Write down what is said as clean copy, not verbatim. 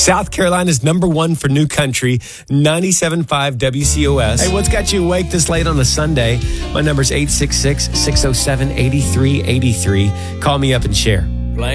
South Carolina's number one for new country, 97.5 WCOS. Hey, what's got you awake this late on a Sunday? My number's 866-607-8383. Call me up and share.